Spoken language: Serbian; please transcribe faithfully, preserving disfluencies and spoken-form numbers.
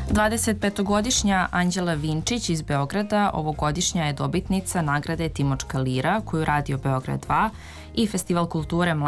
dvadesetpetogodišnja Anđela Vinčić iz Beograda ovogodišnja je dobitnica nagrade Timočka lira koju Radio Beograd dva i Festival kulture